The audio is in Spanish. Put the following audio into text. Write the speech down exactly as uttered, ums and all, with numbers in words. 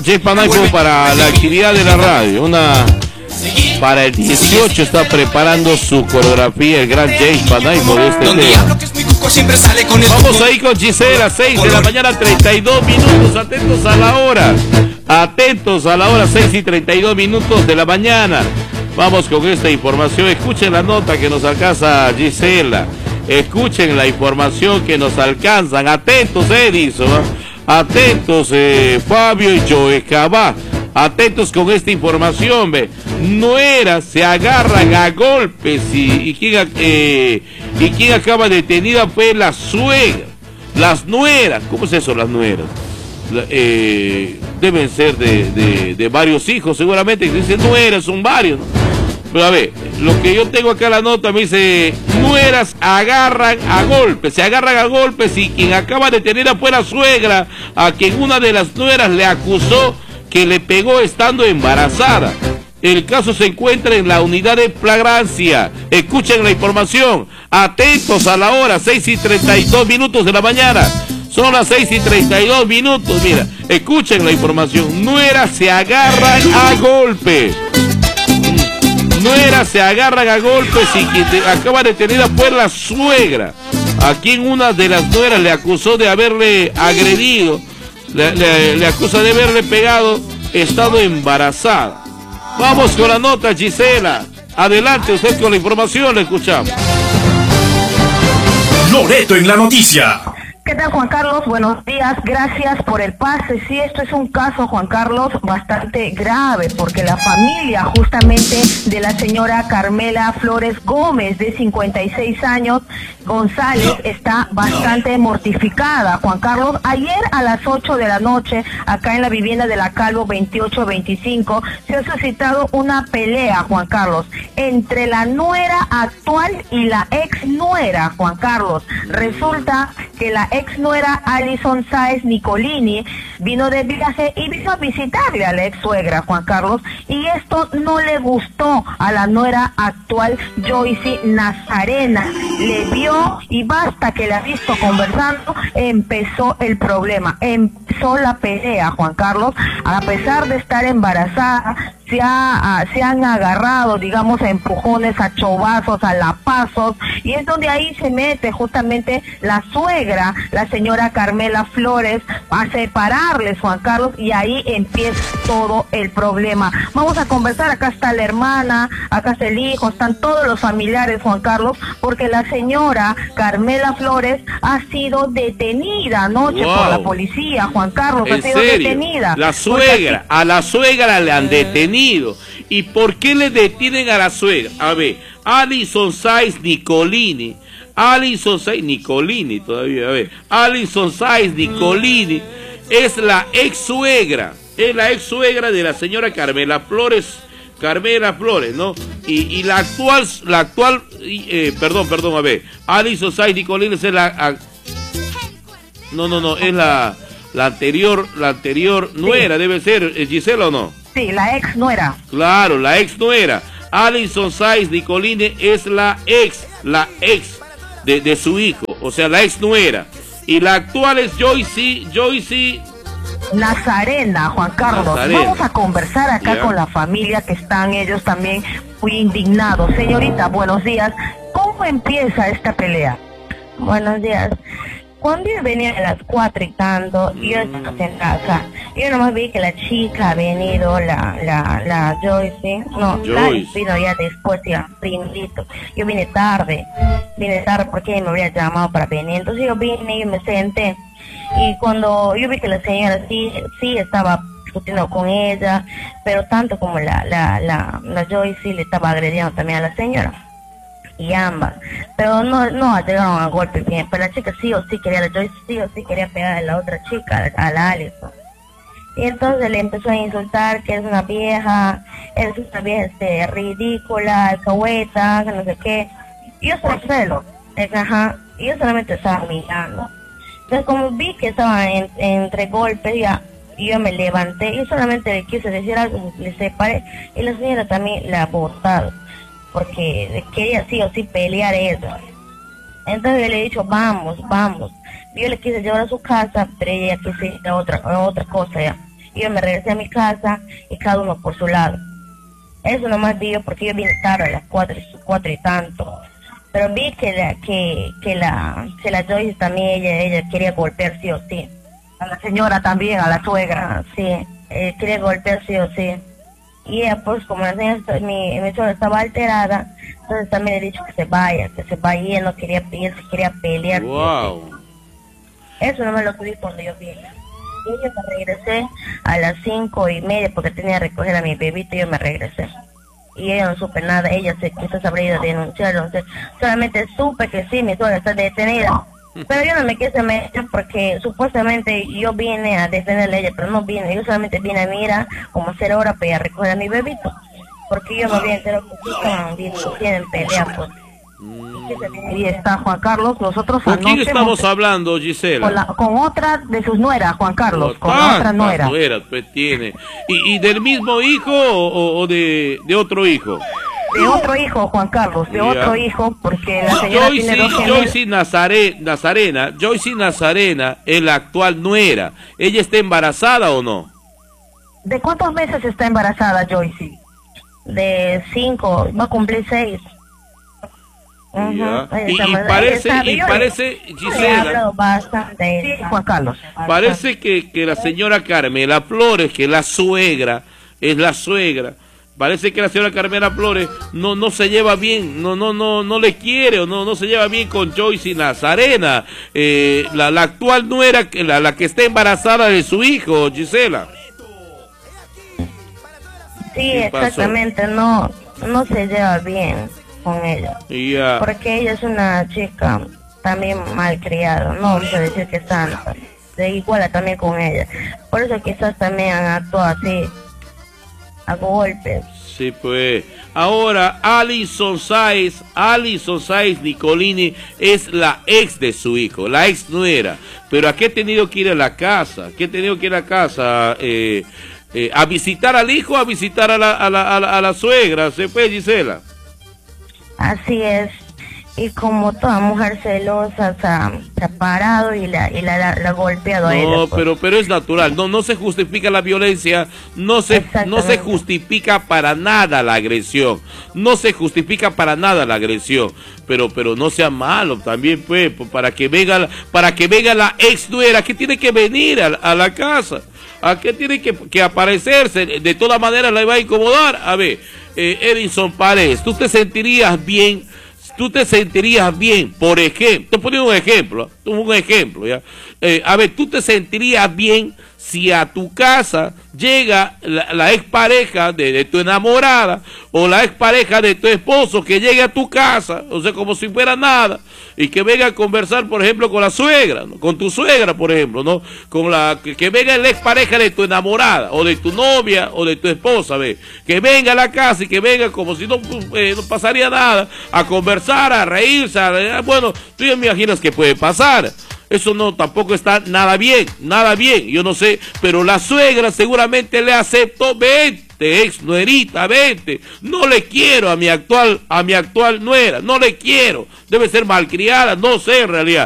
Jay Panaypo para la actividad de la radio. Una para el dieciocho está preparando su coreografía el gran Jay Panaypo de este tema. Vamos ahí con Gisela, seis de la mañana, treinta y dos minutos. Atentos a la hora. Atentos a la hora, seis y treinta y dos minutos de la mañana. Vamos con esta información. Escuchen la nota que nos alcanza Gisela. Escuchen la información que nos alcanzan. Atentos, Edison. Atentos, eh, Fabio y Joe Cabá. Atentos con esta información, ve. Nueras se agarran a golpes y, y, quien, eh, y quien acaba detenida fue la suegra. Las nueras, ¿cómo es eso, las nueras? La, eh, deben ser de, de, de varios hijos, seguramente. Dicen nueras, son varios, ¿no? Pero a ver, lo que yo tengo acá la nota me dice: nueras agarran a golpes, se agarran a golpes y quien acaba de detenida fue la suegra, a quien una de las nueras le acusó que le pegó estando embarazada. El caso se encuentra en la unidad de flagrancia. Escuchen la información. Atentos a la hora, seis y treinta y dos minutos de la mañana. Son las seis y treinta y dos minutos. Mira, escuchen la información. Nueras se agarran a golpes. Nueras se agarran a golpes y quien te, acaba detenida fue la suegra, a quien una de las nueras le acusó de haberle agredido. Le, le, le acusa de haberle pegado estando embarazada. Vamos con la nota, Gisela. Adelante usted con la información, le escuchamos. Loreto en la noticia. ¿Qué tal, Juan Carlos? Buenos días, gracias por el pase. Sí, esto es un caso, Juan Carlos, bastante grave, porque la familia justamente de la señora Carmela Flores Gómez, de cincuenta y seis años, González, está bastante mortificada, Juan Carlos. Ayer a las ocho de la noche, acá en la vivienda de la Calvo veintiocho veinticinco, se ha suscitado una pelea, Juan Carlos, entre la nuera actual y la ex nuera, Juan Carlos. Resulta que la ex nuera Alison Sáez Nicolini vino de viaje y vino a visitarle a la ex suegra, Juan Carlos, y esto no le gustó a la nuera actual, Joyce Nazarena. Le vio y basta que la ha visto conversando, empezó el problema, empezó la pelea, Juan Carlos. A pesar de estar embarazada, se, ha, se han agarrado, digamos, a empujones, a chovazos, a lapazos, y es donde ahí se mete justamente la suegra, la señora Carmela Flores, a separarles, Juan Carlos, y ahí empieza todo el problema. Vamos a conversar, acá está la hermana, acá está el hijo, están todos los familiares, Juan Carlos, porque la señora Carmela Flores ha sido detenida anoche wow. por la policía, Juan Carlos, ha sido serio? detenida. La suegra, a la suegra le han detenido. ¿Y por qué le detienen a la suegra? A ver, Alison Sáez Nicolini, Alison Sáez Nicolini todavía, a ver, Alison Sáez Nicolini es la ex suegra, es la ex suegra de la señora Carmela Flores, Carmela Flores, ¿no? Y, y la actual, la actual, eh, perdón, perdón, a ver, Alison Sáez Nicolini es la, a, no, no, no, es la, la anterior, la anterior nuera, sí. Debe ser, Gisela, ¿o no? Sí, la ex nuera. Claro, la ex nuera. Alison Sáez Nicolini es la ex, la ex de, de su hijo, o sea, la ex nuera. Y la actual es Joyce, Joyce Nazarena, Juan Carlos. Nazarena. Vamos a conversar acá yeah. con la familia, que están ellos también muy indignados. Señorita, buenos días. ¿Cómo empieza esta pelea? Buenos días. Cuando yo venía a las cuatro y tanto, yo estaba sentada acá. Yo nomás vi que la chica ha venido, la, la, la Joyce, no, Joyce vino ya después, ya, primerito. Yo vine tarde, vine tarde porque me había llamado para venir. Entonces yo vine y me senté. Y cuando yo vi que la señora sí, sí estaba discutiendo con ella, pero tanto como la, la, la, la Joyce le estaba agrediendo también a la señora. Y ambas, pero no no llegaron a golpe bien, pero la chica sí o sí quería, la Joyce sí o sí quería pegar a la otra chica, a la Alison. Y entonces le empezó a insultar que es una vieja, es una vieja este, ridícula, alcahueta, que no sé qué. Y yo soy celo, ajá, y yo solamente estaba mirando. Entonces como vi que estaban en, entre golpes, ya, yo me levanté y solamente le quise decir algo, le separé, y la señora también la ha botado, porque quería sí o sí pelear ella. Entonces yo le he dicho, vamos, vamos. Yo le quise llevar a su casa, pero ella quise ir a otra, a otra cosa ya. Y yo me regresé a mi casa y cada uno por su lado. Eso nomás vi yo porque yo vine tarde a las cuatro, cuatro y tanto. Pero vi que la, que, que la, que la Joyce también, ella, ella quería golpear sí o sí. A la señora también, a la suegra. Ah, sí, eh, quería golpear sí o sí. Y ella, pues, como la señora, mi, mi suegra estaba alterada, entonces también le he dicho que se vaya, que se vaya, y él no quería, él se quería pelear. Wow. Eso no me lo vi cuando yo vine. Y yo me regresé a las cinco y media porque tenía que recoger a mi bebito y yo me regresé. Y ella no supe nada, ella se quizás habría ido a denunciarlo, entonces, solamente supe que sí, mi suegra está detenida. Pero yo no me quise meter porque supuestamente yo vine a defenderle a ella, pero no vine, yo solamente vine a mirar como cero horas para ir a recoger a mi bebito. Porque yo me había enterado que estaban tienen pelea, pues. Y está Juan Carlos, nosotros ¿Con quién anoche estamos hemos- hablando, Gisela? con, la- con otra de sus nueras, Juan Carlos, Oh, con tantas otra nuera. nueras, pues tiene. ¿Y, y del mismo hijo o, o- o de, de otro hijo? De otro hijo, Juan Carlos, de Ya. otro hijo, porque la señora Joyce, tiene dos gemelos. Joyce Nazare, Nazarena, Joyce Nazarena es la actual nuera. ¿Ella está embarazada o no? ¿De cuántos meses está embarazada Joyce? De cinco, va a cumplir seis. Ujú, Ya. ella Y, está y mal- parece, está- y yo- parece, yo le he Gisela, hablado bastante. Sí, Juan Carlos. parece que, que la señora Carmela Flores, que es la suegra, es la suegra, parece que la señora Carmela Flores no no se lleva bien, no no no no le quiere o no no se lleva bien con Joyce Nazarena, eh, la, la actual nuera, que- la, la que está embarazada de su hijo, Gisela. Sí, ¿Qué pasó? exactamente, no, no se lleva bien con ella. Y ya. Porque ella es una chica también malcriada, no vamos a decir que santa. Se iguala también con ella. Por eso quizás también han actuado así, a golpes. Sí, pues. Ahora, Alison Sáez, Alison Sáez Nicolini es la ex de su hijo, la ex nuera. Pero ¿a qué ha tenido que ir a la casa? ¿Qué ha tenido que ir a la casa? Eh, eh, ¿A visitar al hijo o a visitar a la, a la, a la, a la suegra? ¿Se puede, Gisela? Así es. Y como toda mujer celosa, se ha, se ha parado y la, y la, la, la ha golpeado a ella. No, pues. pero, pero es natural, no, no se justifica la violencia, no se, no se Exactamente. justifica para nada la agresión, no se justifica para nada la agresión, pero, pero no sea malo también, pues, pues, para que venga, la- para que venga la ex nuera, que tiene que venir a, la- a la casa, a qué tiene que, que aparecerse, de todas maneras la va a incomodar. A ver, eh, Edison Paredes, ¿tú te sentirías bien? Tú te sentirías bien, por ejemplo, te pongo un ejemplo, un ejemplo, ¿ya? Eh, a ver, tú te sentirías bien si a tu casa llega la, la expareja de, de tu enamorada o la expareja de tu esposo que llegue a tu casa, o sea, como si fuera nada, y que venga a conversar, por ejemplo, con la suegra, ¿no? Con tu suegra, por ejemplo, ¿no? Con la que, que venga la expareja de tu enamorada o de tu novia o de tu esposa, ¿ves? Que venga a la casa y que venga como si no, eh, no pasaría nada, a conversar, a reírse, a, bueno, tú ya me imaginas que puede pasar. Eso no, tampoco está nada bien, nada bien, yo no sé, pero la suegra seguramente le aceptó, vente, ex nuerita, vente, no le quiero a mi actual, a mi actual nuera, no le quiero, debe ser malcriada, no sé en realidad.